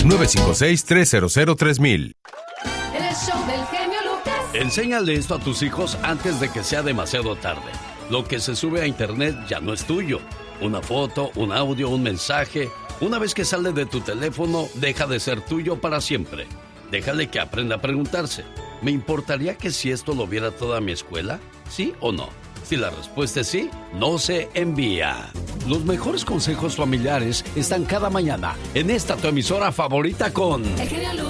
956-300-3000. El show del genio Lucas. Enséñale esto a tus hijos antes de que sea demasiado tarde. Lo que se sube a internet ya no es tuyo. Una foto, un audio, un mensaje. Una vez que sale de tu teléfono, deja de ser tuyo para siempre. Déjale que aprenda a preguntarse. ¿Me importaría que si esto lo viera toda mi escuela? ¿Sí o no? Si la respuesta es sí, no se envía. Los mejores consejos familiares están cada mañana en esta tu emisora favorita con... El genio Lucas.